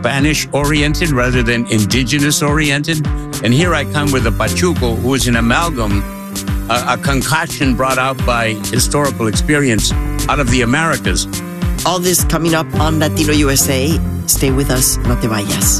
Spanish-oriented rather than indigenous-oriented. And here I come with a pachuco, who is an amalgam, a concoction brought out by historical experience out of the Americas. All this coming up on Latino USA. Stay with us, no te vayas.